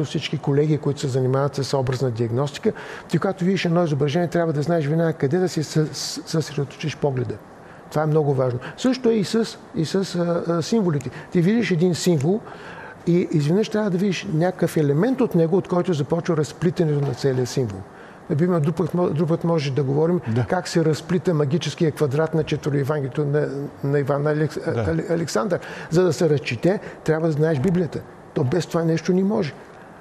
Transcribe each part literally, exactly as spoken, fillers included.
както всички колеги, които се занимават с образна диагностика, ти когато видиш едно изображение, трябва да знаеш винаги къде да си съсредоточиш погледа. Това е много важно. Също е и с, и с а, а, символите. Ти видиш един символ и изведнъж трябва да видиш някакъв елемент от него, от който започва разплитането на целия символ. Например, друг път, друг път може да говорим да. как се разплита магическия квадрат на Четвъртоевангелието на, на Иван Алекс, да. Александър. За да се разчете, трябва да знаеш Библията. То без това нещо не може.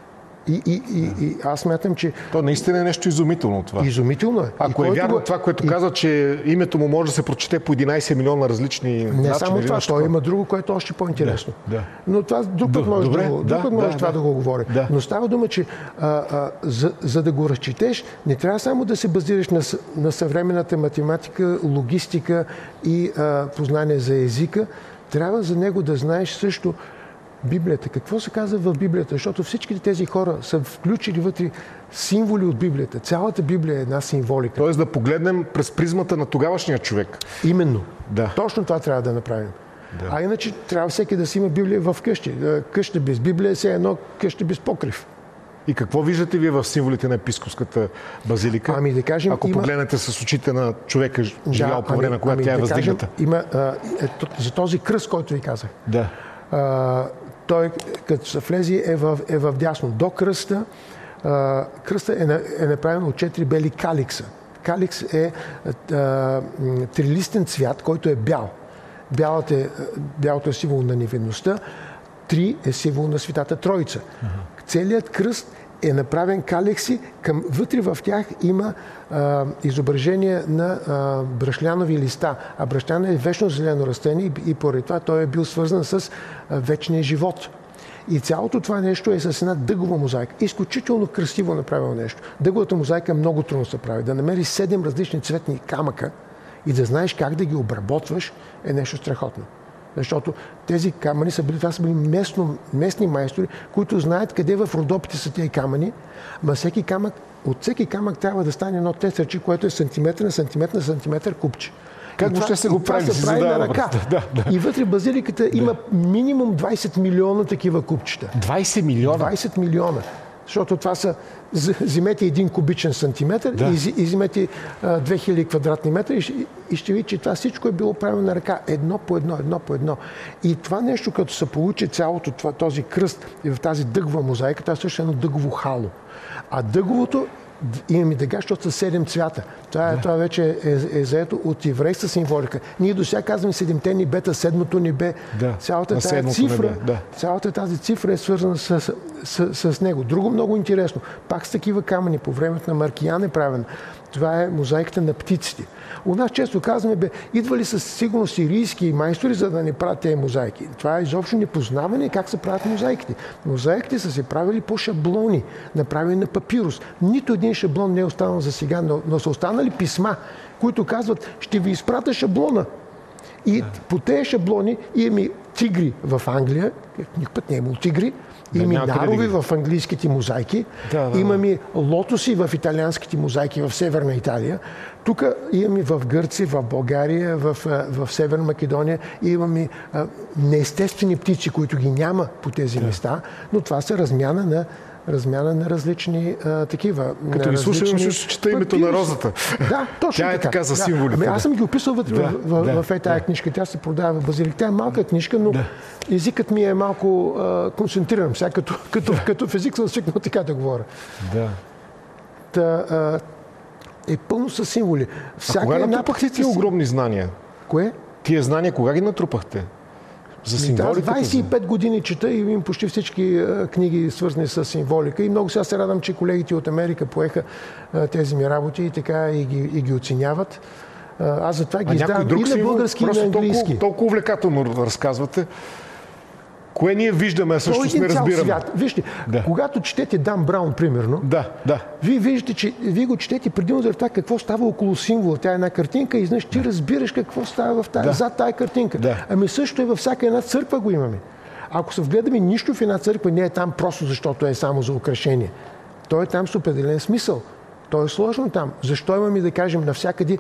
И, и, и, да. и аз смятам, че... То наистина е нещо изумително това. Изумително е. Ако е вярно го... това, което и... каза, че името му може да се прочете по единайсет милиона различни не начини. Не само това, нещо... той има друго, което е още по-интересно. Да, да. Но това друг път може, Добре, да, го, да, друг път може да, това да. да го говоря. Да. Но става дума, че а, а, за, за да го разчетеш, не трябва само да се базираш на, на съвременната математика, логистика и а, познание за езика. Трябва за него да знаеш също Библията. Какво се казва в Библията? Защото всички тези хора са включили вътре символи от Библията. Цялата Библия е една символика. Тоест да погледнем през призмата на тогавашния човек. Именно. Да. Точно това трябва да направим. Да. А иначе трябва всеки да си има Библия в къщи. Къща без Библия е все едно къща без покрив. И какво виждате вие в символите на епископската базилика? Ами да кажем, ако има... погледнете с очите на човека, живял да, по време, ами, когато ами, тя е да въздигната. Кажем, има, а, е, за този кръст, който ви казах. Да. А, той, като се влезе, е в, е в дясно. До кръста, а, кръста е, на, е направен от четири бели каликса. Каликс е а, трилистен цвят, който е бял. Бялата е, бялото е символ на невинността, три е символ на Светата Троица. Uh-huh. Целият кръст е направен калекси, към, вътре в тях има а, изображение на а, брашлянови листа. А брашляна е вечно зелено растение и, и поради това той е бил свързан с а, вечния живот. И цялото това нещо е с една дъгова мозайка. Изключително красиво направено нещо. Дъговата мозайка много трудно се прави. Да намериш седем различни цветни камъка и да знаеш как да ги обработваш е нещо страхотно. Защото тези камъни са били, това са били местно, местни майстори, които знаят къде в Родопите са тези камъни, но всеки камък, от всеки камък трябва да стане едно тесърче, което е сантиметър на сантиметър на сантиметър купче. Как въобще се го прави? Това се прави на ръка. Да, да. И вътре базиликата да. има минимум двайсет милиона такива купчета. двайсет милиона? двайсет милиона. Защото това са, вземете един кубичен сантиметър да. и, и вземете а, две хиляди квадратни метра и, и ще видите, че това всичко е било правено на ръка. Едно по едно, едно по едно. И това нещо, като се получи цялото това, този кръст и в тази дъгова мозайка, това също е едно дъгово хало. А дъговото имаме дъга, защото са седем цвята. Това, да. това вече е, е заето от еврейска символика. Ние до сега казваме седемте небета, седмото небе. Да. Цялата тази цифра, небе. Да. цялата тази цифра е свързана с, с, с, с него. Друго много интересно. Пак с такива камъни по времето на Маркиян е правен. Това е мозайката на птиците. У нас често казваме, бе, идвали със сигурно сирийски майстори, за да не правят тези мозайки. Това е изобщо непознаване как се правят мозайките. Мозайките са се правили по шаблони, направени на папирус. Нито един шаблон не е останал за сега, но, но са останали писма, които казват, ще ви изпратя шаблона. И по тези шаблони имаме тигри в Англия, никакъв път не е имало тигри, да, имаме нарови да в английските мозайки, да, да, имаме лотоси в италианските мозайки в Северна Италия, тук имаме в Гърция, в България, в, в Северна Македония, имаме а, неестествени птици, които ги няма по тези да. места, но това са размяна на размяна на различни а, такива. Като ви слушам, ще чета името на розата. Да, точно Тя е така за символите. Да. Ами, аз съм ги описал вътре да, в, да, в, в е тая да. книжка. Тя се продава в базилик. Тя е малка книжка, но да. езикът ми е малко а, концентриран. Сега като, като, да. като физик съм свикнал така да говоря. Да. Та, а, е пълно с символи. Всяка а кога натрупахте тия огромни знания? Кое? Тия знания кога ги натрупахте? За символиката? двайсет и пет години чета и имам почти всички а, книги, свързани с символика. И много сега се радвам, че колегите от Америка поеха а, тези ми работи и така и ги, и ги оценяват. А, аз затова ги издавам и на български, и на английски. Толкова, толкова увлекателно разказвате. Кое ние виждаме, а също сме разбираме? Вижте, да. когато четете Дан Браун, примерно, да, да. вие виждате, че вие го четете предимно за това какво става около символа. Тя е една картинка и знаеш, ти да. разбираш какво става в тая, да. зад тая картинка. Да. Ами също е във всяка една църква го имаме. Ако се вгледаме, нищо в една църква не е там просто защото е само за украшение. Той е там с определен смисъл. Той е сложно там. Защо имаме, да кажем, навсякъде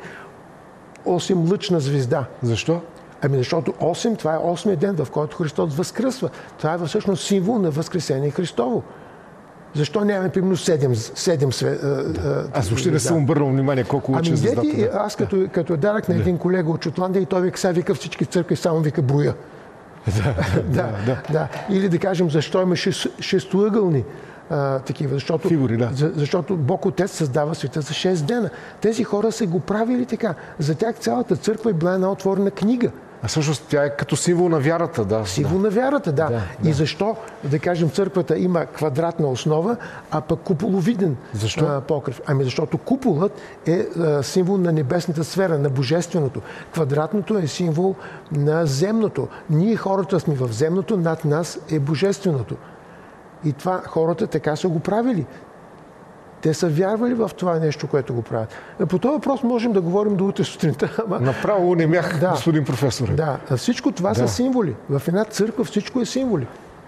осем лъчна звезда? Защо? Ами защото осем, това е осмия ден, в който Христос възкръсва. Това е всъщност символ на възкресение Христово. Защо нямаме примерно седем, седем све... Да. Аз въобще не съм обърнал внимание колко уча ами, звездата. Ами аз като, да. като дарах на един колега от Шотландия и той вика, сега вика всички църкви, само вика броя. Да, да, да, да. Или да кажем, защо има шест, шестоъгълни а, такива, защото, фигури, да. за, защото Бог Отец създава света за шест дена. Тези хора са го правили така. За тях цялата църква е била една отворена книга. А всъщност тя е като символ на вярата, да. Символ да. на вярата, да. да. И защо, да кажем, църквата има квадратна основа, а пък куполовиден защо? А, покрив? Ами защото куполът е а, символ на небесната сфера, на божественото. Квадратното е символ на земното. Ние хората сме в земното, над нас е божественото. И това хората така са го правили. Те са вярвали в това нещо, което го правят. По този въпрос можем да говорим до утре сутринта. Ама... Направо не мях, да, господин професор. Да, всичко това да. са символи. В една църква всичко е символи.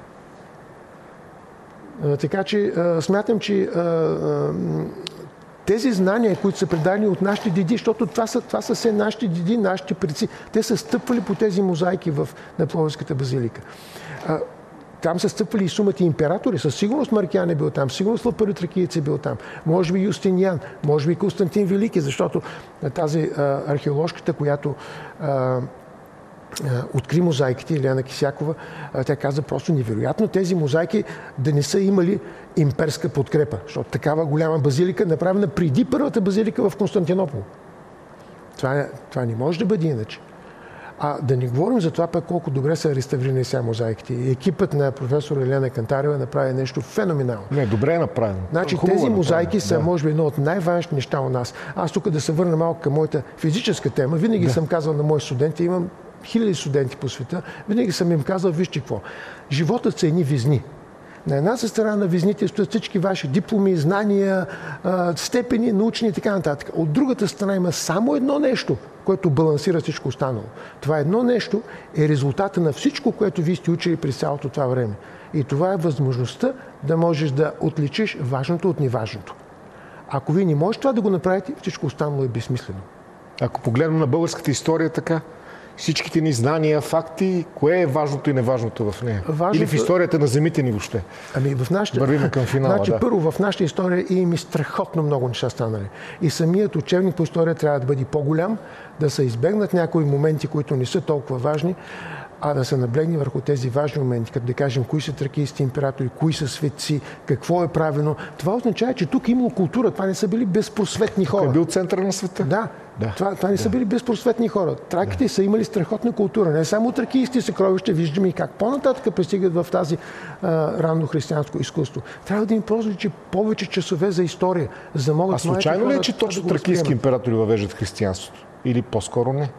А, така че а, смятам, че а, а, тези знания, които са предадени от нашите деди, защото това са, това са все нашите деди, нашите предци, те са стъпвали по тези мозайки в, на Пловдивската базилика. А, Там са стъпвали и сумати императори. Със сигурност Маркиан е бил там, сигурност Лъпариотракиец е бил там. Може би Юстиниан, може би Константин Велики, защото тази а, археоложката, която а, а, откри мозайките, Илияна Кисякова, а, тя каза просто невероятно тези мозайки да не са имали имперска подкрепа. Защото такава голяма базилика, направена преди първата базилика в Константинопол. Това, това не може да бъде иначе. А да не говорим за това пък колко добре са реставрирани сега мозайките. Екипът на професор Елена Кантарева направи нещо феноменално. Не, добре е направено. Значи Хубаво тези е мозайки са, да. може би, едно от най-важните неща у нас. Аз тук да се върна малко към моята физическа тема. Винаги да. съм казал на мои студенти, имам хиляди студенти по света, винаги съм им казал, вижте какво. Животът са едни везни. На една страна на везните стоят всички ваши дипломи, знания, степени, научни и така нататък. От другата страна има само едно нещо, което балансира всичко останало. Това едно нещо е резултата на всичко, което вие сте учили през цялото това време. И това е възможността да можеш да отличиш важното от неважното. Ако вие не можете това да го направите, всичко останало е безсмислено. Ако погледнем на българската история така, всичките ни знания, факти, кое е важното и неважното в нея? Важното... Или в историята на земите ни въобще? Ами в нашата... Вървим към финала, значи, да. Първо, в нашата история имаме страхотно много неща станали. И самият учебник по история трябва да бъде по-голям, да се избегнат някои моменти, които не са толкова важни, а да се наблегне върху тези важни моменти, като да кажем кои са тракийските императори, кои са светци, какво е правено. Това означава, че тук имало култура. Това не са били безпросветни хора. Тук е бил центъра на света. Да. Да. Това, това не да. са били безпросветни хора. Траките да. са имали страхотна култура. Не само тракийските съкровища, виждаме и как по-нататък пристигат в тази а, ранно християнско изкуство. Трябва да им прозрачи повече часове за история, за да могат... А случайно ли е, че точно да тракийски императори въвеждат християнството? Или по-скоро не?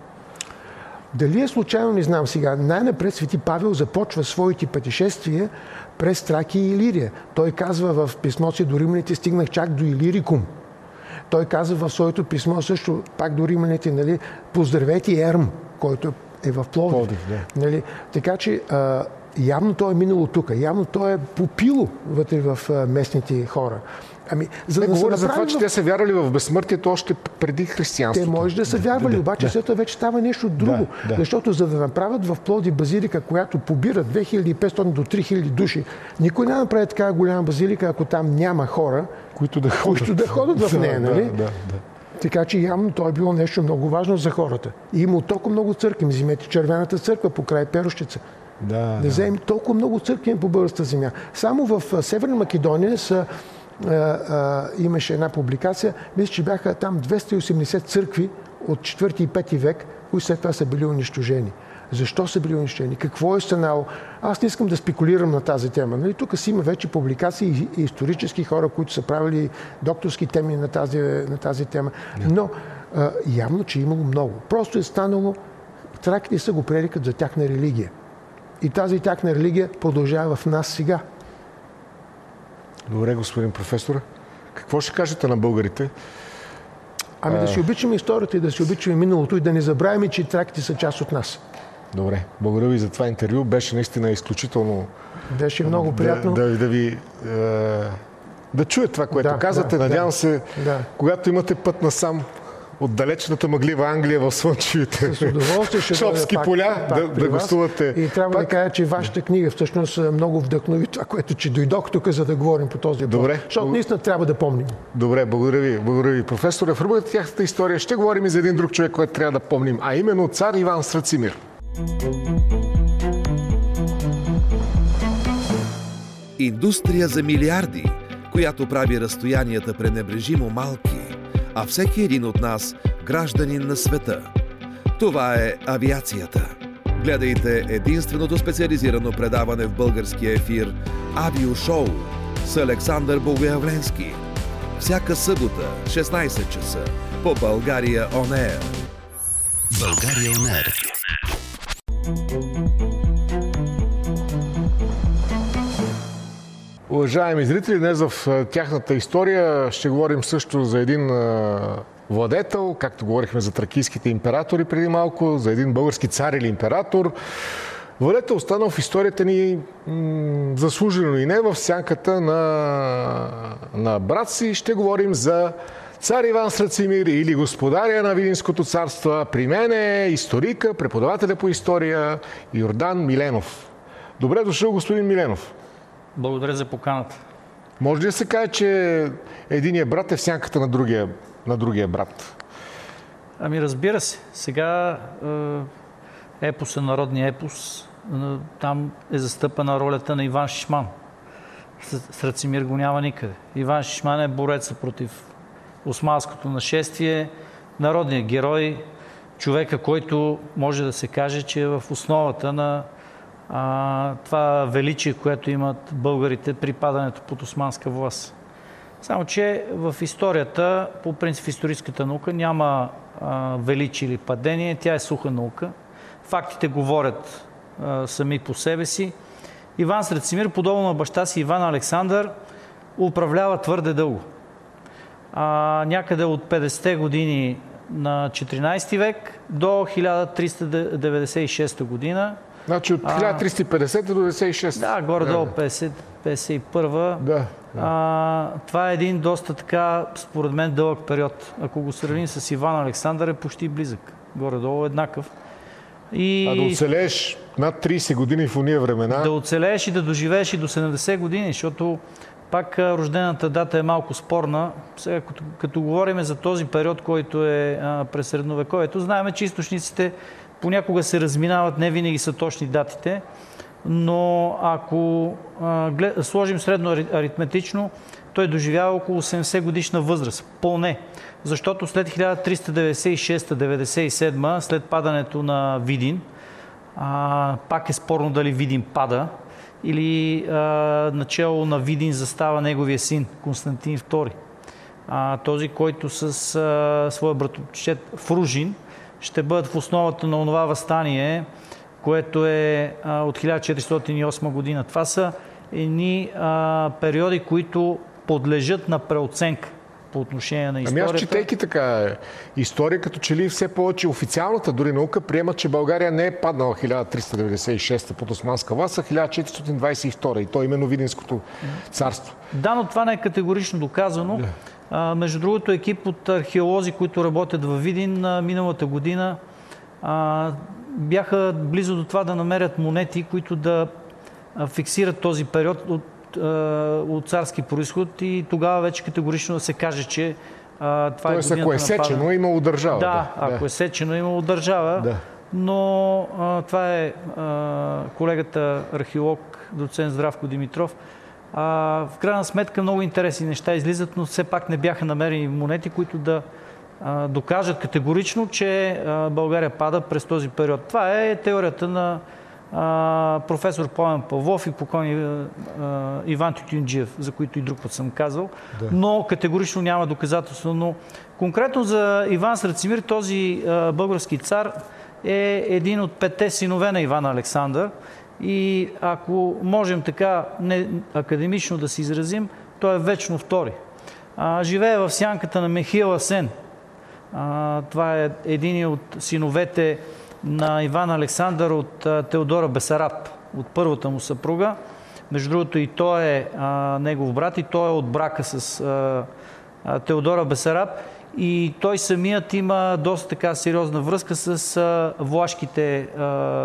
Дали е случайно, не знам сега. Най-напред Свети Павел започва своите пътешествия през Тракия и Илирия. Той казва в писмо си до римляните, стигнах чак до Илирикум. Той казва в своето писмо също, пак до римляните, нали, поздравете Ерм, който е в Пловдив. Пловдив да. Нали? Така че а, явно той е минало тук. Явно той е попило вътре в а, местните хора. Ами, за не да говоря за това, в... че те са вярвали в безсмъртието още преди християнството. Те може да са вярвали, да, обаче да. след това вече става нещо друго. Да, да. Защото за да направят в Пловдив базилика, която побира две хиляди и петстотин до три хиляди души, никой не направи такава голяма базилика, ако там няма хора, които да ходят, които да ходят в нея. Да, нали? да, да, да. Така че явно това е било нещо много важно за хората. И има толкова много църкви. Вземете Червената църква покрай Перущица. Да, да, да. вземем толкова много църкви по българската земя. Само в Северна Македония са А, а, имаше една публикация, мисля, че бяха там двеста и осемдесет църкви от четвърти и пети век, които след това са били унищожени. Защо са били унищожени? Какво е станало? Аз не искам да спекулирам на тази тема. Нали? Тук си има вече публикации и исторически хора, които са правили докторски теми на тази, на тази тема. Но а, явно, че е имало много. Просто е станало, траките са го приели като за тяхна религия. И тази тяхна религия продължава в нас сега. Добре, господин професор. Какво ще кажете на българите? Ами а... да си обичаме историята и да си обичаме миналото и да не забравяме, че траките са част от нас. Добре. Благодаря ви за това интервю. Беше наистина изключително... Беше много приятно. Да, да, да ви... Е, да чуя това, което да, казвате. Да, Надявам да, се, да. когато имате път насам от далечната мъглива Англия в слънчевите Шопски поля да, да гостувате. И трябва пак... да кажа, че вашата книга всъщност много вдъхнови това, което че дойдох тук, за да говорим по този въпрос. Добре. Защото наистина трябва да помним. Добре, благодаря ви. Благодаря ви, професор. В рубриката тяхната история ще говорим и за един друг човек, който трябва да помним, а именно цар Иван Срацимир. Индустрия за милиарди, която прави разстоянията пренебрежимо малки, а всеки един от нас гражданин на света. Това е авиацията. Гледайте единственото специализирано предаване в българския ефир Авиошоу с Александър Богоявленски. Всяка събота, шестнайсет часа, по България Он Air. България Он Air. Уважаеми зрители, днес в тяхната история ще говорим също за един владетел, както говорихме за тракийските императори преди малко, за един български цар или император. Владетел останал в историята ни м- заслужено и не в сянката на, на брат си. Ще говорим за цар Иван Срацимир или господаря на Видинското царство. При мен е историка, преподавателя по история Йордан Миленов. Добре дошъл, господин Миленов. Благодаря за поканата. Може ли да се каже, че единият брат е в сянката на другия, на другия брат? Ами разбира се. Сега е, епоса, народния епос, там е застъпена ролята на Иван Шишман. Срацимир го няма никъде. Иван Шишман е бореца против османското нашествие, народният герой, човека, който може да се каже, че е в основата на А, това величие, което имат българите при падането под османска власт. Само че в историята, по принцип в историческата наука, няма а, величие или падение, тя е суха наука. Фактите говорят а, сами по себе си. Иван Срацимир, подобно на баща си Иван Александър, управлява твърде дълго. А, някъде от петдесетте години на четиринайсети век до хиляда триста деветдесет и шеста година. Значи от хиляда триста и петдесета до деветдесет и шеста. Да, горе-долу петдесет, петдесет и първа. Да, да. А, това е един доста така, според мен, дълъг период. Ако го сравним с Иван Александър, е почти близък. Горе-долу еднакъв. И... А да оцелееш над трийсет години в уния времена... Да оцелееш и да доживееш и до седемдесет години, защото пак рождената дата е малко спорна. Сега, като, като говорим за този период, който е а, през средновековието, знаем, че източниците понякога се разминават, не винаги са точни датите, но ако а, глед, сложим средно аритметично, той доживява около седемдесет годишна възраст. Поне. Защото след хиляда триста деветдесет и шеста деветдесет и седма, след падането на Видин, а, пак е спорно дали Видин пада, или а, начало на Видин застава неговия син Константин втори. А, този, който с а, своя братовчет Фружин ще бъдат в основата на онова въстание, което е а, от хиляда четиристотин и осма година. Това са едни а, периоди, които подлежат на преоценка по отношение на историята. Ами аз четейки така история, като че ли все повече официалната дори наука приема, че България не е паднала хиляда триста деветдесет и шеста под османска власт, а хиляда четиристотин двайсет и втора и то именно Видинското царство. Да, но това не е категорично доказано. Да. А, между другото, екип от археолози, които работят във Видин, миналата година а, бяха близо до това да намерят монети, които да а, фиксират този период от, а, от царски происход и тогава вече категорично да се каже, че а, това Тоест, е годината ако е сечено, е имало държава. Да, да, ако да. е сечено, е имало държава. Да. Но а, това е а, колегата археолог, доцент Здравко Димитров. А, в крайна сметка много интересни неща излизат, но все пак не бяха намерени монети, които да а, докажат категорично, че а, България пада през този период. Това е теорията на а, професор Пламен Павлов и покойни а, Иван Тютюнджиев, за които и друг път съм казал, да. Но категорично няма доказателство. Но конкретно за Иван Срацимир, този а, български цар е един от петте синове на Иван Александър. И ако можем така не академично да се изразим, той е вечно втори. А, живее в сянката на Михаил Асен. А, това е един от синовете на Иван Александър от а, Теодора Бесараб, от първата му съпруга. Между другото и той е а, негов брат и той е от брака с а, а, Теодора Бесараб. и той самият има доста така сериозна връзка с а, влашките, а,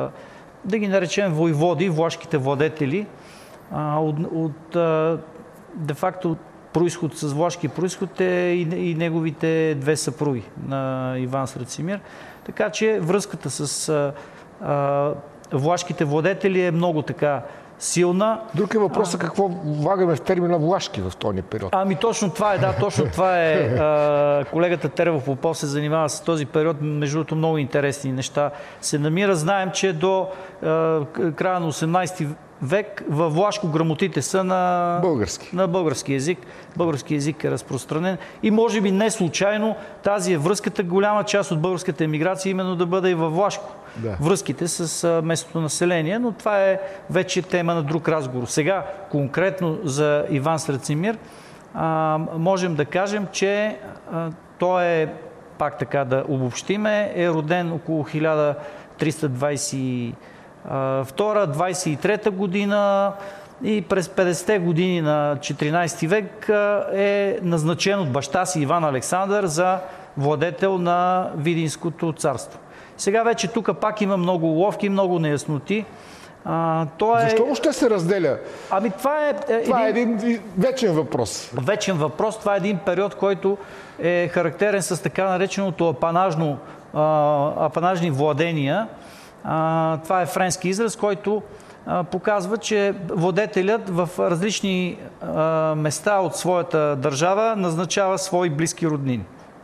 да ги наречем войводи, влашките владетели, а, от, от а, де-факто произход с влашки произход е и, и неговите две съпруги на Иван Срацимир. Така че връзката с а, а, влашките владетели е много така силна. Друг е въпросът какво влагаме в термина влашки в този период. Ами точно това е, да, точно това е. А, колегата Тервов Попов се занимава с този период. Между другото много интересни неща се намира. Знаем, че до а, края на осемнадесети век във влашко грамотите са на български. на български език. Български език е разпространен. И може би не случайно тази е връзката, голяма част от българската емиграция именно да бъде и във влашко. Да. Връзките с а, местното население, но това е вече тема на друг разговор. Сега, конкретно за Иван Срацимир, а, можем да кажем, че а, той е, пак така да обобщиме, е роден около хиляда триста двадесет и втора двадесет и трета година и през петдесетте години на четиринадесети век е назначен от баща си Иван Александър за владетел на Видинското царство. Сега вече тук пак има много уловки, много неясноти. А, той Защо още се разделя? Ами това е, е, това един... е един вечен въпрос. Вечен въпрос. Това е един период, който е характерен с така нареченото апанажно, а, апанажни владения. А, това е френски израз, който а, показва, че владетелят в различни а, места от своята държава назначава свои близки роднини,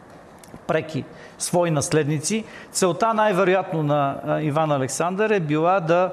преки свои наследници. Целта най-вероятно на а, Иван Александър е била да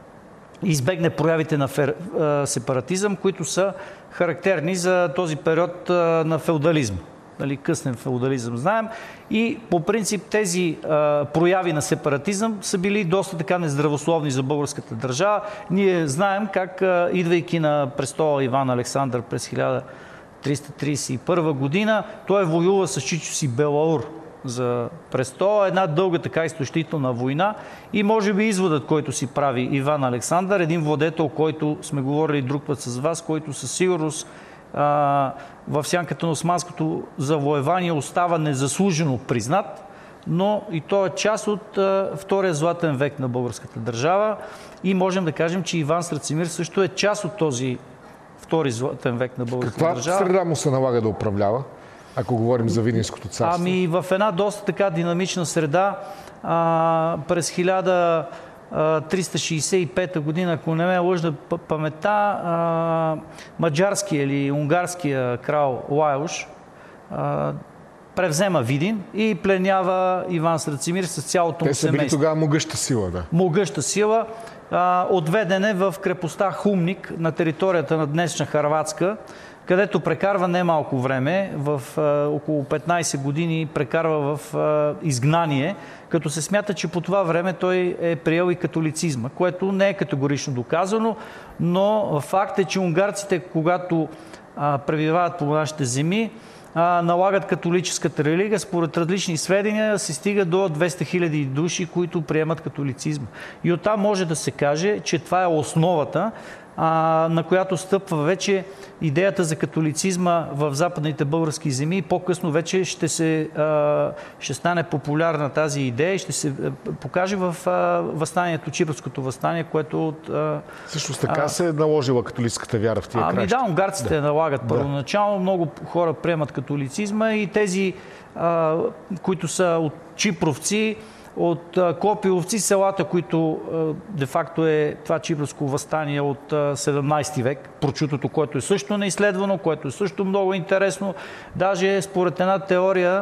избегне проявите на фер... а, сепаратизъм, които са характерни за този период а, на феодализм. Нали, къснен феодализъм, знаем. И по принцип тези а, прояви на сепаратизъм са били доста така нездравословни за българската държава. Ние знаем как, а, идвайки на престола Иван Александър през хиляда триста тридесет и първа година, той воюва с чичо си Белаур за престола. Една дълга така изтощителна война. И може би изводът, който си прави Иван Александър, един владетел, който сме говорили друг път с вас, който със сигурност в сянката на османското завоевание остава незаслужено признат, но и то е част от а, втория златен век на българската държава и можем да кажем, че Иван Срацимир също е част от този втори златен век на българската Каква държава. Каква среда му се налага да управлява, ако говорим за Видинското царство? Ами в една доста така динамична среда а, през хиляда триста шейсет и пета година, ако не ме лъжна паметта, маджарския или унгарския крал Лайош превзема Видин и пленява Иван Срацимир с цялото му семейство. Те са били тогава могъща сила, да. Могъща сила. Отведен е в крепостта Хумник на територията на днешна Хърватска, където прекарва немалко време, в а, около петнадесет години прекарва в а, изгнание, като се смята, че по това време той е приел и католицизма, което не е категорично доказано, но факт е, че унгарците, когато а, пребивават по нашите земи, а, налагат католическата религия. Според различни сведения се стига до двеста хиляди души, които приемат католицизма. И оттам може да се каже, че това е основата, на която стъпва вече идеята за католицизма в западните български земи и по-късно вече ще, се, ще стане популярна тази идея и ще се покаже в въстанието, Чипърското въстание, което от... Също така се е наложила католическата вяра в тия ами кращи. Да, унгарците да. налагат първоначално, много хора приемат католицизма и тези, които са от чипровци, от Клопиловци, селата, които де-факто е това Чипърско въстание от седемнадесети век, прочутото, което е също неизследвано, което е също много интересно. Даже според една теория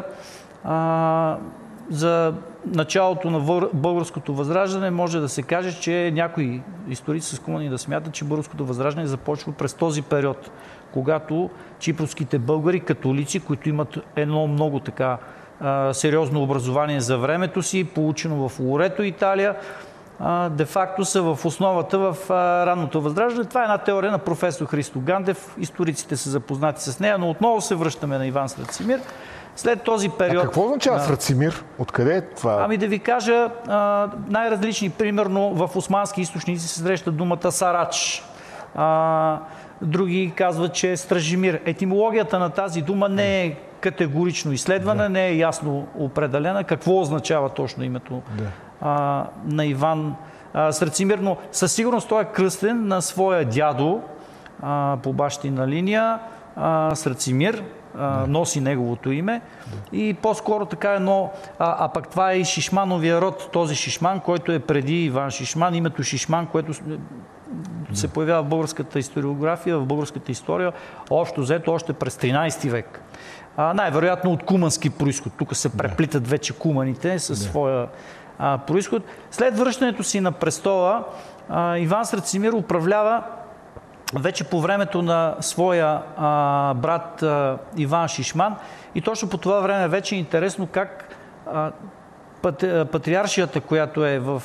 а, за началото на българското възраждане може да се каже, че някои историци са склонни да смятат, че българското възраждане започва през този период, когато чипърските българи, католици, които имат едно много така сериозно образование за времето си, получено в Лорето, Италия, де-факто са в основата в ранното възраждане. Това е една теория на професор Христо Гандев. Историците са запознати с нея, но отново се връщаме на Иван Срацимир. След този период... А какво означава Срацимир? Откъде е това? Ами да ви кажа, най-различни, примерно в османски източници се среща думата Сарач. Други казват, че е Стражимир. Етимологията на тази дума не е категорично изследване, да. Не е ясно определена какво означава точно името да. а, на Иван а, Срацимир, но със сигурност той е кръстен на своя дядо а, по бащина линия, а, Срацимир, а, да. Носи неговото име да. И по-скоро така едно, а, а пък това е и Шишмановия род, този Шишман, който е преди Иван Шишман, името Шишман, което се появява в българската историография, в българската история, общо взето още през тринайсети век. А, най-вероятно от кумански произход. Тук се преплитат вече куманите със да. Своя а, произход. След връщането си на престола, а, Иван Срацимир управлява вече по времето на своя а, брат а, Иван Шишман. И точно по това време вече е интересно как а, патриаршията, която е в...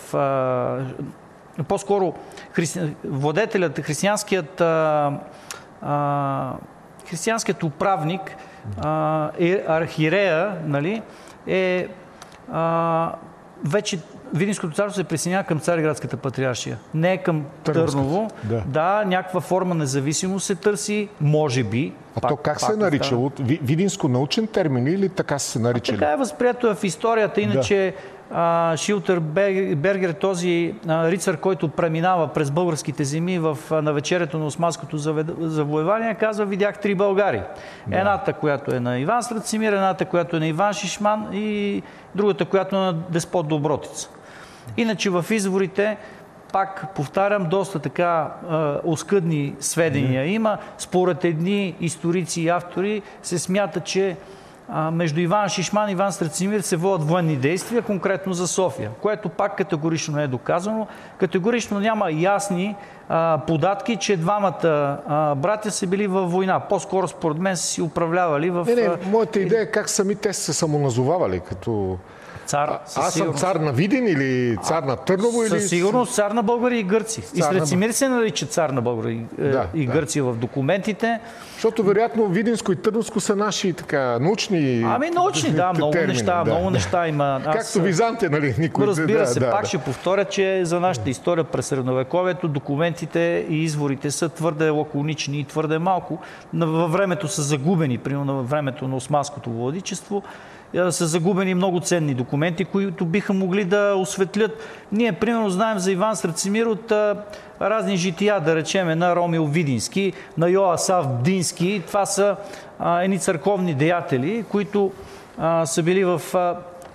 А, по-скоро христи... владетелят, християнският, а, а, християнският управник, а, е, архиерея, нали, е а, вече Видинското царство се присъединява към Цариградската патриаршия. Не е към Търново. Да. да, някаква форма независимост се търси, може би. А пак, то как се е наричало? Видинско научен термин или така се наричали? Така е възприето в историята. Иначе да. Шилтер Бергер, този а, рицар, който преминава през българските земи в навечерието на османското завоевание, казва: видях три Българи. Да. Едната, която е на Иван Срацимир, едната, която е на Иван Шишман и другата, която е на Деспот Добротица. Иначе в изворите, пак повтарям, доста така а, оскъдни сведения mm. има. Според едни историци и автори се смята, че а, между Иван Шишман и Иван Срацимир се водят военни действия, конкретно за София, което пак категорично не е доказано. Категорично няма ясни а, податки, че двамата а, братя са били във война. По-скоро, според мен, са си управлявали в... Не, не, моята идея е как сами те се самоназовавали, като... Цар, а, аз съм цар на Видин или цар на Търново? Със или... сигурност цар на българи и гърци. Цар и Срацимир на... се нарича цар на българи да, и да. Гърци в документите. Защото вероятно Видинско и Търновско са наши така научни... Ами научни, да, много термини, неща, да. много неща има. Аз... Както Византия, нали? Никой... Разбира да, се, да, пак да. ще повторя, че за нашата история през средновековието документите и изворите са твърде лаконични и твърде малко. Във времето са загубени, примерно във времето на османското владичество, са загубени много ценни документи, които биха могли да осветлят. Ние, примерно, знаем за Иван Срацимир от а, разни жития, да речем, на Ромил Видински, на Йоасав Бдински. Това са а, едни църковни деятели, които а, са били в а,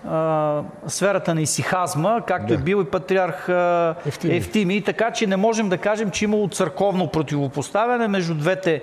а, сферата на исихазма, както да. Е бил и патриарх а, Евтимий. Евтимий. Така че не можем да кажем, че имало църковно противопоставяне между двете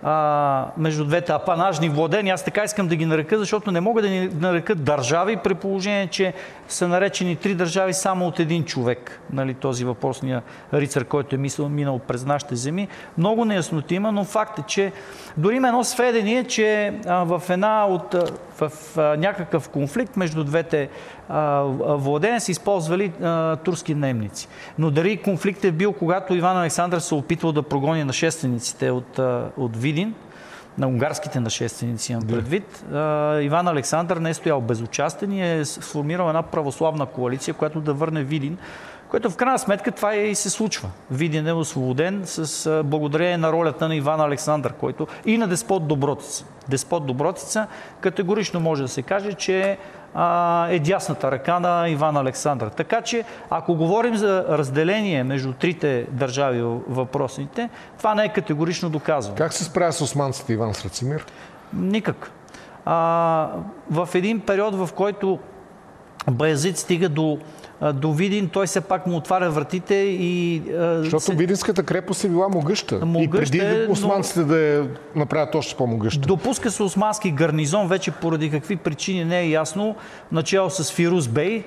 А, между двете апанажни владения. Аз така искам да ги нарека, защото не могат да ни нарекат държави, при положение, че са наречени три държави само от един човек. Нали, този въпросния рицар, който е мислил, минал през нашите земи. Много неясноти има, но факт е, че дори има едно сведение, че а, в една от в а, някакъв конфликт между двете а, владения са използвали а, турски наемници. Но дали конфликт е бил, когато Иван Александър се опитвал да прогони нашествениците от, от Видин, на унгарските нашественици имам предвид, а, Иван Александър не е стоял безучастен и е сформирал една православна коалиция, която да върне Видин, което в крайна сметка това и се случва. Видин е освободен с благодарение на ролята на Иван Александър, който и на Деспот Добротица. Деспот Добротица категорично може да се каже, че а, е дясната ръка на Иван Александър. Така че, ако говорим за разделение между трите държави въпросните, това не е категорично доказано. Как се справя с османците Иван Срацимир? Никак. А, в един период, в който Баязид стига до до Видин, той все пак му отваря вратите и... Защото се... Видинската крепост е била могъща. могъща и преди османците но... да я направят още по-могъща. Допуска се османски гарнизон, вече поради какви причини не е ясно, начало с Фируз Бей,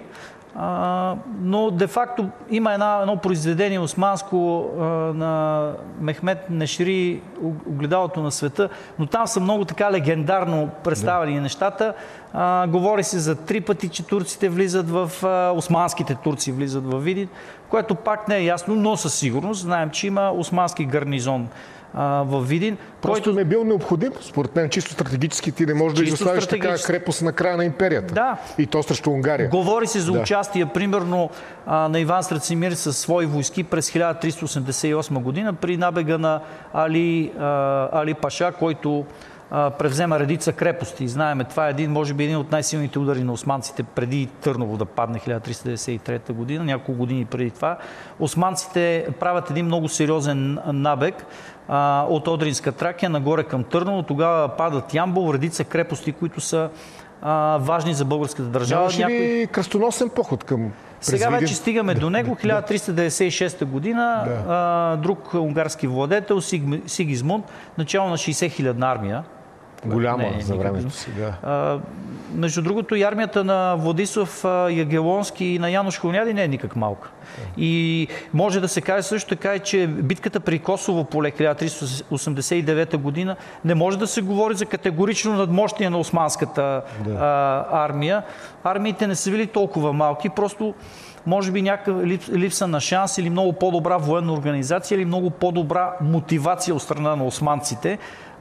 а, но де-факто има една, едно произведение османско а, на Мехмед Нешри, Огледалото на света, но там са много така легендарно представени да. Нещата. А, говори се за три пъти, че турците влизат в... А, османските турци влизат в Видин, което пак не е ясно, но със сигурност знаем, че има османски гарнизон а, в Видин. Просто който... не е бил необходим. Според мен, чисто стратегически ти не можеш да изоставиш такава крепост на края на империята. Да. И то срещу Унгария. Говори се за да. участие, примерно, а, на Иван Срацимир със свои войски през хиляда триста осемдесет и осма година при набега на Али, а, Али Паша, който превзема редица крепости. Знаеме, това е един, може би един от най-силните удари на османците преди Търново да падне хиляда триста деветдесет и трета година, няколко години преди това. Османците правят един много сериозен набег а, от Одринска Тракия нагоре към Търново. Тогава падат Ямбол, редица крепости, които са а, важни за българската държава. Нямаше Някой... ли кръстоносен поход към Сега вече стигаме до него. хиляда триста деветдесет и шеста година да. а, друг унгарски владетел Сиг... Сигизмунд, начало на шейсет хилядна армия. Голяма не, за времето си, да. А, между другото, и армията на Владислав Ягелонски и на Янош Хълняди не е никак малка. И може да се каже също така, че битката при Косово поле хиляда триста осемдесет и девета година не може да се говори за категорично надмощие на османската да. а, армия. Армиите не са били толкова малки, просто може би някаква липса на шанс или много по-добра военна организация или много по-добра мотивация от страна на османците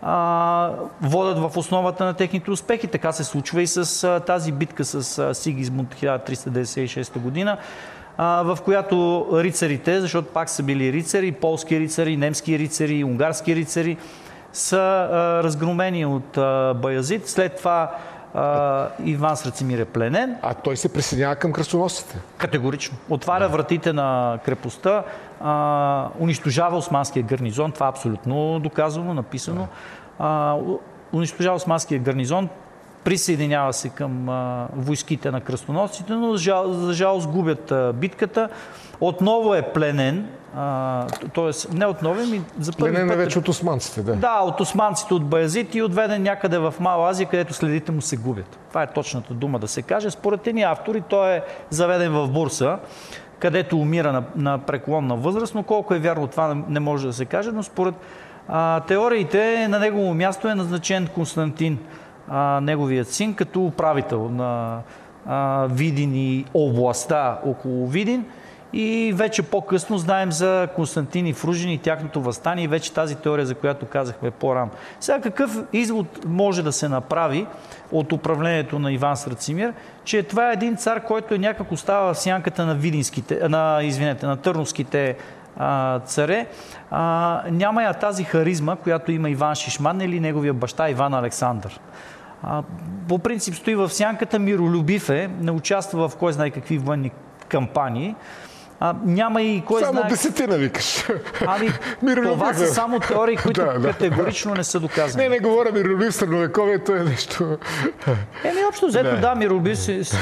водят в основата на техните успехи. Така се случва и с а, тази битка с а, Сигизмунд хиляда триста деветдесет и шеста година, а, в която рицарите, защото пак са били рицари, полски рицари, немски рицари, унгарски рицари, са а, разгромени от а, Баязид. След това а, Иван Срацимир е пленен. А той се присъединява към кръстоносците? Категорично. Отваря вратите на крепостта, а, унищожава османския гарнизон. Това е абсолютно доказано, написано. А, унищожава османския гарнизон, присъединява се към а, войските на кръстоносците, но за, за жалост губят а, битката. Отново е пленен, т.е. не отново, ми за първи пленен път... вече от османците, да. Да, от османците, от Баязид и отведен някъде в Мала Азия, където следите му се губят. Това е точната дума да се каже. Според едни автори той е заведен в Бурса, където умира на, на преклонна възраст, но колко е вярно това не може да се каже, но според а, теориите на негово място е назначен Константин, а, неговият син, като управител на а, Видин и областта около Видин. И вече по-късно знаем за Константин и Фружин и тяхното въстание и вече тази теория, за която казахме по-рано. Сега какъв извод може да се направи от управлението на Иван Срацимир, че това е един цар, който е някак остава в сянката на видинските, на, извинете, на търновските а, царе. А, няма я тази харизма, която има Иван Шишман или неговия баща Иван Александър. А, по принцип стои в сянката, миролюбив е, не участва в кой знае какви военни кампании. А, няма и кой само знае... Само десетина викаш. Ами, това са само теории, които да, категорично да. не са доказани. Не, не говоря миролюбив в средновековието е нещо... Еми, общо взето, да, да миролюбив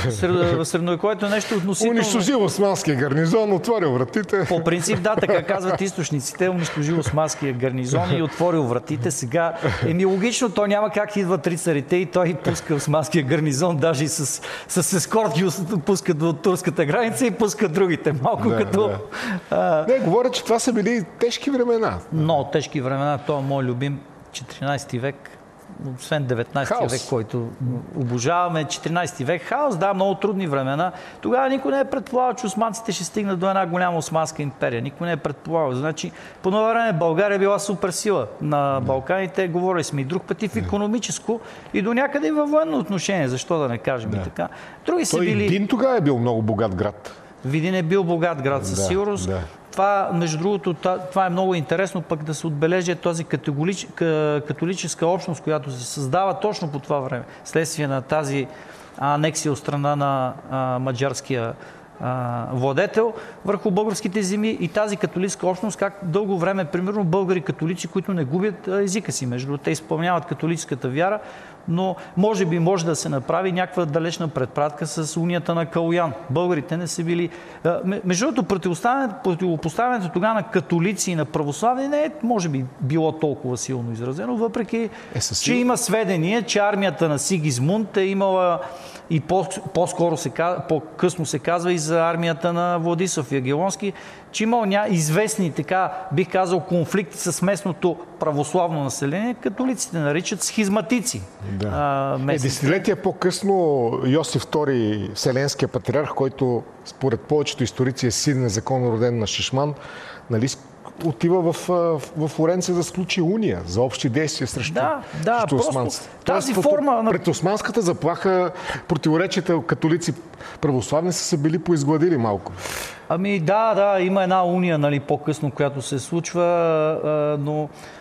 в средновековието е нещо относително... Унищожил османския гарнизон, отворил вратите. По принцип, да, така казват източниците. Унищожил османския гарнизон и отворил вратите. Сега, еми, логично, то няма как идват рицарите и той пуска османския гарнизон, даже и с, с ескорт ги пуска до турската граница и пуска другите. Малко Да, като... Да. А... Не, говоря, че това са били тежки времена. Много тежки времена. Това е мой любим четиринайсети век, освен деветнайсети хаос. век, който обожаваме. четиринайсети век. Хаос, да, много трудни времена. Тогава никой не е предполагал, че османците ще стигнат до една голяма османска империя. Никой не е предполагал. Значи, по това време България е била суперсила на Балканите. Говорили сме и друг път и в икономическо и до някъде и във военно отношение. Защо да не кажем да. и така. Други са Той били... Видин тогава е бил много богат град. Видин е бил богат град със да, сигурност. Да. Това, между другото, това е много интересно пък да се отбележи този католич, католическа общност, която се създава точно по това време, следствие на тази анексия от страна на а, маджарския а, владетел върху българските земи и тази католическа общност, как дълго време, примерно, българи католици, които не губят а, езика си. Между другото, те изпълняват католическата вяра, но може би може да се направи някаква далечна предпратка с унията на Калоян. Българите не са били... Между другото, противопоставянето, противопоставянето тогава на католици и на православни не е, може би, било толкова силно изразено, въпреки, е, че има сведения, че армията на Сигизмунд е имала и по-скоро се, по-късно се казва и за армията на Владислав Ягелонски, че имал ня... известни, така бих казал, конфликти с местното православно население. Католиците наричат схизматици. Да. А, е, десетилетия по-късно Йосиф втори, Вселенския патриарх, който според повечето историци е син незаконно роден на Шишман, нали, отива в, в Флоренция да сключи уния за общи действия срещу, да, да, срещу османците. Тази Тоест, форма на... Пред османската заплаха противоречията католици православни са се били поизгладили малко. Ами да, да, има една уния, нали, по-късно, която се случва, но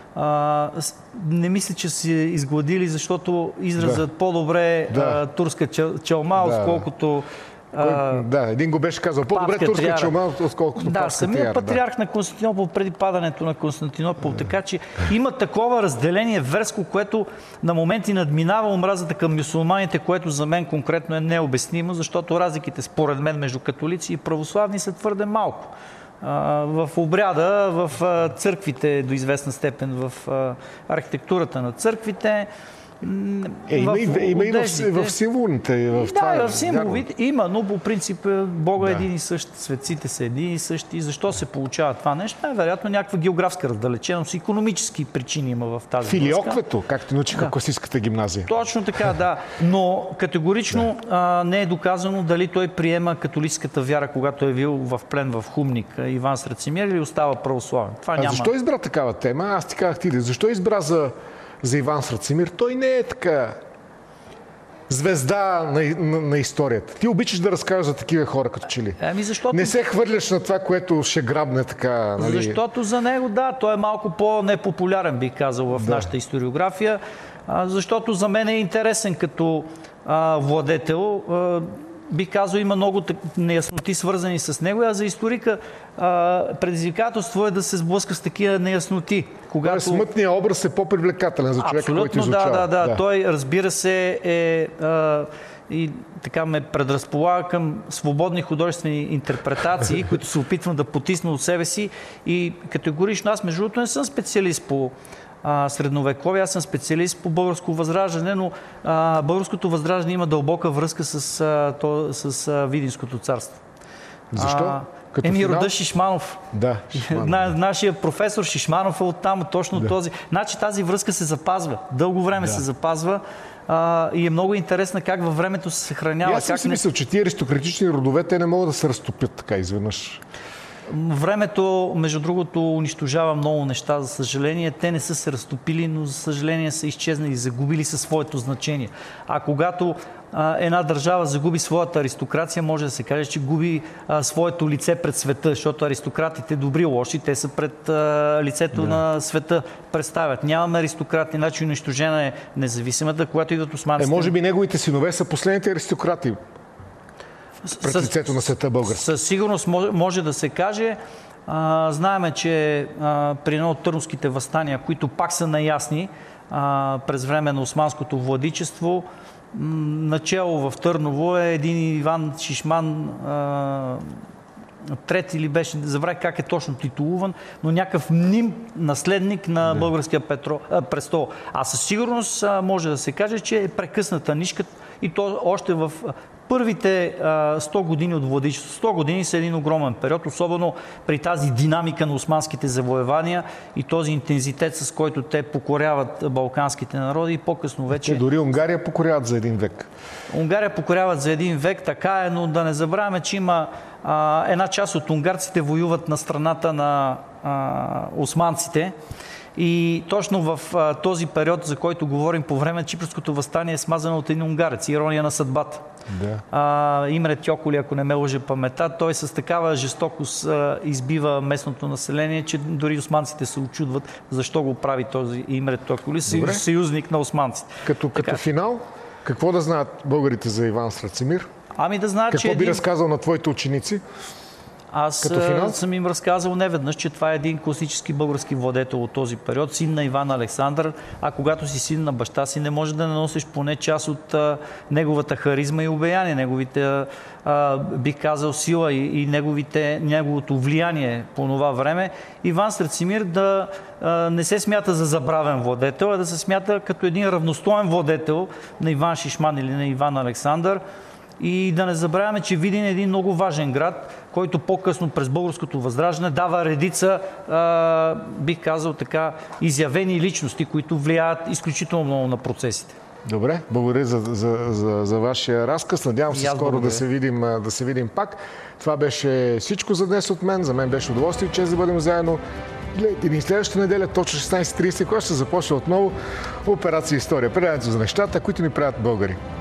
А, не мисля, че си изгладили, защото изразът да. по-добре да. а, турска чалма, да. отколкото... А, да, един го беше казал. По-добре турска чалма, отколкото да, папска самият тиара. патриарх да. на Константинопол преди падането на Константинопол. Така че има такова разделение верско, което на моменти надминава омразата към мюсюлманите, което за мен конкретно е необяснимо, защото разликите според мен между католици и православни са твърде малко. В обряда, в църквите до известна степен, в архитектурата на църквите. Е, има, в, и, има и в, в символните. В да, това, в символите има, но по принцип Бога да. е един и същ, светците са един и същи. Защо се получава това нещо? Най-вероятно някаква географска раздалеченост, икономически причини има в тази филиоквето, както научиха да. класическата гимназия. Точно така, да. Но категорично да. а, не е доказано дали той приема католическата вяра, когато е бил в плен в Хумник, Иван Срацимир, или остава православен. Това а няма... защо избра такава тема? Аз ти казах ти, защо избра за за Иван Срацимир? Той не е така звезда на, на, на историята. Ти обичаш да разкажеш за такива хора, като че ли. Ами защото... Не се хвърляш на това, което ще грабне така. Нали? Защото за него, да, той е малко по-непопулярен, бих казал, в да. нашата историография. А, защото за мен е интересен като а, владетел. А, бих казал, има много неясноти свързани с него, а за историка а, предизвикателство е да се сблъска с такива неясноти. Когато... Смътният образ е по-привлекателен за човека, който изучава. Абсолютно, да, да, да. Той, разбира се, е а, и така ме предразполага към свободни художествени интерпретации, които се опитвам да потисна от себе си. И категорично аз, между другото, не съм специалист по а, средновековие, аз съм специалист по българско възраждане, но а, българското възраждане има дълбока връзка с, а, то, с а, Видинското царство. Защо? А, Като Еми, финал? рода Шишманов. Да, Шишманов. На, нашия професор Шишманов е оттам, точно да. този. Значи тази връзка се запазва. Дълго време да. се запазва а, и е много интересна как във времето се съхранява. И аз съм как си не... мисля, че тия аристократични родове, те не могат да се разтопят така изведнъж. Времето, между другото, унищожава много неща, за съжаление. Те не са се разтопили, но за съжаление са изчезнали, загубили със своето значение. А когато а, една държава загуби своята аристокрация, може да се каже, че губи а, своето лице пред света, защото аристократите, добри лоши, те са пред а, лицето да. на света представят. Нямаме аристократи, значи унищожена е независимата, когато идват османците. Е, може би неговите синове са последните аристократи пред лицето на света български. Със сигурност може, може да се каже. А, знаеме, че а, при едно от търновските въстания, които пак са наясни а, през време на османското владичество, начало в Търново е един Иван Шишман, а, трети или беше, забравя как е точно титулуван, но някакъв мним наследник на да. българския петро, а, престол. А със сигурност а, може да се каже, че е прекъсната нишка и то още в първите а, сто години от владичество. сто години са един огромен период, особено при тази динамика на османските завоевания и този интензитет, с който те покоряват балканските народи и по-късно вече... Те дори Унгария покоряват за един век. Унгария покоряват за един век, така е, но да не забравяме, че има а, една част от унгарците воюват на страната на а, османците. И точно в а, този период, за който говорим по време, Чипърското въстание е смазано от един унгарец. Ирония на съдбата. Да. А, Имре Тьоколи, ако не ме лъже памета, той с такава жестокост а, избива местното население, че дори османците се очудват защо го прави този Имре Тьоколи, съюз, съюзник на османците. Като, като финал, какво да знаят българите за Иван Срацимир? Ами да знаят, какво че би един... разказал на твоите ученици? Аз съм им разказал неведнъж, че това е един класически български владетел от този период, син на Иван Александър, а когато си син на баща си, не може да наносиш поне част от а, неговата харизма и обаяние, неговите, а, бих казал, сила и, и неговите, неговото влияние по това време. Иван Срацимир да а, не се смята за забравен владетел, а да се смята като един равностоен владетел на Иван Шишман или на Иван Александър. И да не забравяме, че Видин е един много важен град, който по-късно през българското възраждане дава редица, а, бих казал така, изявени личности, които влияят изключително много на процесите. Добре, благодаря за, за, за, за вашия разказ. Надявам се скоро да се, видим, да се видим пак. Това беше всичко за днес от мен. За мен беше удоволствие и чест да бъдем заедно. Гледайте ни следващата неделя, точно шестнайсет и трийсет, когато ще започне отново Операция История. Предаването за нещата, които ни правят българи.